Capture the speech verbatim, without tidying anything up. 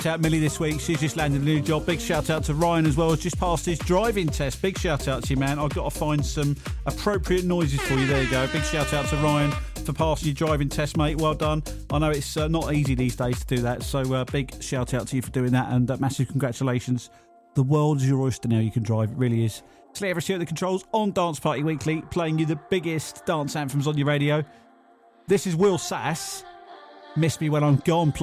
Shout out Millie this week. She's just landed a new job. Big shout out to Ryan as well. Has just passed his driving test. Big shout out to you, man. I've got to find some appropriate noises for you. There you go. Big shout out to Ryan for passing your driving test, mate. Well done. I know it's uh, not easy these days to do that. So uh, big shout out to you for doing that, and uh, massive congratulations. The world is your oyster now. You can drive. It really is. Slay Everest at the controls on Dance Party Weekly, playing you the biggest dance anthems on your radio. This is Will Sass. Miss Me When I'm Gone.